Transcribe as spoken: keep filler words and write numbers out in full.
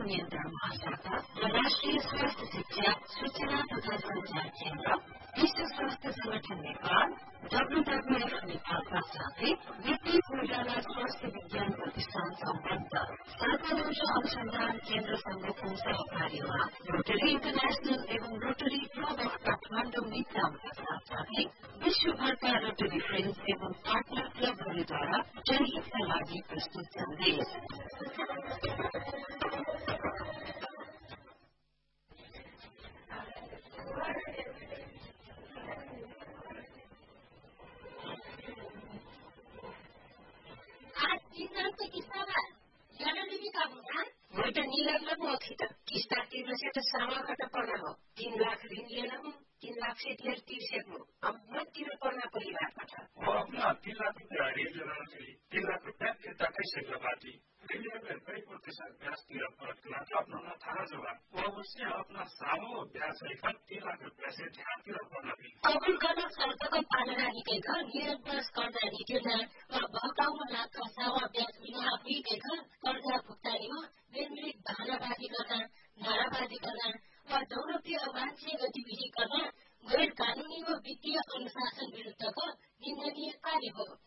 नियन्त्रण महाशाखा र राष्ट्रिय स्वास्थ्य शिक्षा सूचना तथा संचार केन्द्र, विश्व स्वास्थ्य संगठन नेपाल, डब्ल्यूडब्ल्यूएफ नेपालका साथै वित्तीय कोइराला स्वास्थ्य विज्ञान प्रतिष्ठान सम्बद्ध सात वर्ष अनुसन्धान केन्द्र संगठन सहकार्यमा रोटरी इन्टरनेशनल एवं रोटरी क्लब अफ काठमाडौँ मित्रामका साथसाथै विश्वभरका रोटरी फ्रेन्ड्स एवं पार्टनर क्लबहरूद्वारा जनहितका लागि प्रस्तुत सन्देश। एउटा निलग्न पो त किस्ता तिर्न से त सामा खट पर्न हो तीन लाख ऋण लिएन हूँ तीन लाख से धेर तिर्सेक्नु अब म तिर पर्न परिवारबाट वो अपना तीन लाख रुपया ऋण लेना चाहिए तीन लाख रुपया फिर्ता कैसे करवाती ऋण लेकर कई प्रतिशत ब्याज तिर पड़ना अपना थाहा जवाब वो अवश्य अपना सामो ब्याज सहित तीन लाख रुपया से ध्यान तिर पड़ना भी कबुल गर्न शर्तको पालना निकैक निरन्तर कर्जा निकेर्ना वा बहकाउन लाग्छ सावा ब्याज विवाह हुइकैक कर्जा भुक्तानीमा निर्मित भानाबाजी गर्न नाराबाजी गर्न वा दौलतीय वाणिज्य गतिविधि गर्न गैर कानूनी व वित्तीय अनुशासन विरुद्धको निन्दनीय कार्य हो।